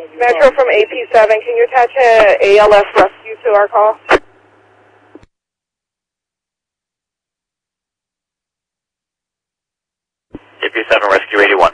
Metro from AP7, can you attach a ALS rescue to our call? AP7 Rescue 81.